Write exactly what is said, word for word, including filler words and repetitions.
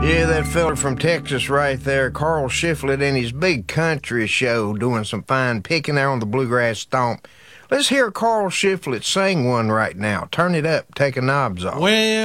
Yeah, that fella from Texas right there, Carl Shiflett, in his big country show, doing some fine picking there on the Bluegrass Stomp. Let's hear Carl Shiflett sing one right now. Turn it up, take a knobs off. Well,